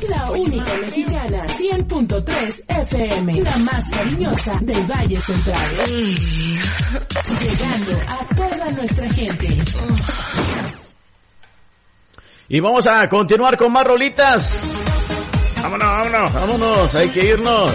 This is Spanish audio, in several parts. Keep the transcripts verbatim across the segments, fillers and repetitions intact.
La única mexicana, cien punto tres F M, la más cariñosa del Valle Central. Llegando a toda nuestra gente. Y vamos a continuar con más rolitas. Vámonos, vámonos, vámonos, hay que irnos.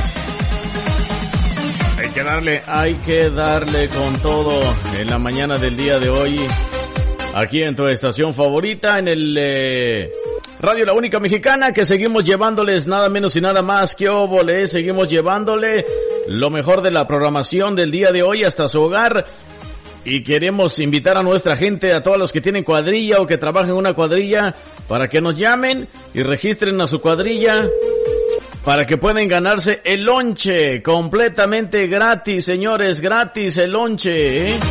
Hay que darle, hay que darle con todo en la mañana del día de hoy. Aquí en tu estación favorita, en el eh, Radio La Única Mexicana, que seguimos llevándoles nada menos y nada más que óvole. Seguimos llevándole lo mejor de la programación del día de hoy hasta su hogar. Y queremos invitar a nuestra gente, a todos los que tienen cuadrilla o que trabajan en una cuadrilla, para que nos llamen y registren a su cuadrilla, para que puedan ganarse el lonche completamente gratis, señores, gratis el lonche, ¿eh?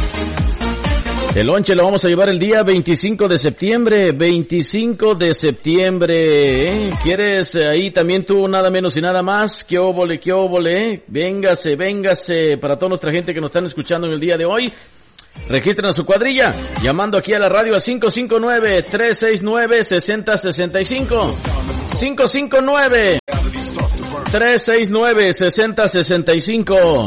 El lonche lo vamos a llevar el día veinticinco de septiembre, veinticinco de septiembre, ¿eh? ¿Quieres ahí también tú nada menos y nada más? ¿Qué óvole, qué óvole, eh? Véngase, véngase, para toda nuestra gente que nos están escuchando en el día de hoy. Registren a su cuadrilla, llamando aquí a la radio a cinco cinco nueve, tres seis nueve, seis cero seis cinco. cinco cinco nueve, tres seis nueve, seis cero seis cinco.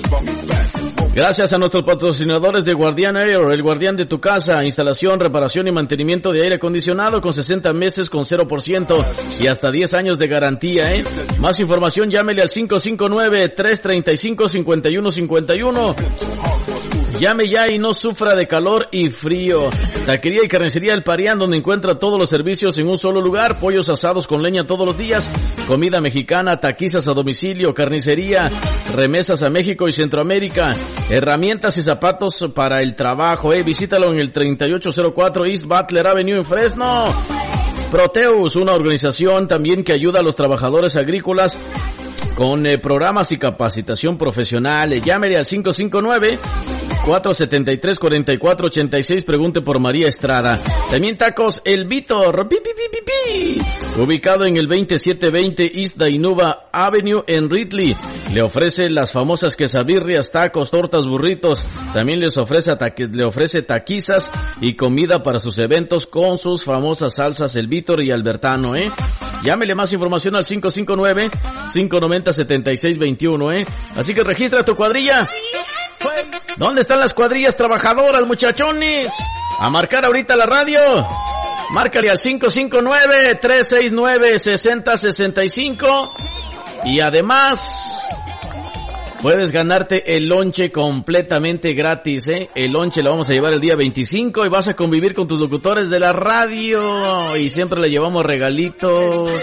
Gracias a nuestros patrocinadores de Guardian Air, el guardián de tu casa, instalación, reparación y mantenimiento de aire acondicionado con sesenta meses con cero por ciento y hasta diez años de garantía, ¿eh? Más información, llámele al cinco cinco nueve, tres tres cinco, cinco uno cinco uno. Llame ya y no sufra de calor y frío. Taquería y carnicería El Parián, donde encuentra todos los servicios en un solo lugar. Pollos asados con leña todos los días. Comida mexicana, taquizas a domicilio, carnicería, remesas a México y Centroamérica. Herramientas y zapatos para el trabajo, eh. Visítalo en el treinta y ocho cero cuatro East Butler Avenue en Fresno. Proteus, una organización también que ayuda a los trabajadores agrícolas con eh, programas y capacitación profesional. Eh, llámele al cinco cinco nueve, cuatro siete tres, cuatro cuatro ocho seis. Pregunte por María Estrada. También Tacos El Víctor, pi, pi, pi, pi, pi. Ubicado en el veintisiete veinte East Dainuba Avenue en Ridley. Le ofrece las famosas quesabirrias, tacos, tortas, burritos. También les ofrece, taqui, le ofrece taquizas y comida para sus eventos con sus famosas salsas El Víctor y Albertano, ¿eh? Llámele más información al cinco cinco nueve, cinco nueve cero, siete seis dos uno, ¿eh? Así que registra tu cuadrilla. ¿Dónde están las cuadrillas trabajadoras, muchachones? A marcar ahorita la radio. Márcale al cinco cinco nueve, tres seis nueve, seis cero seis cinco. Y además puedes ganarte el lonche completamente gratis, ¿eh? El lonche lo vamos a llevar el día veinticinco y vas a convivir con tus locutores de la radio. Y siempre le llevamos regalitos.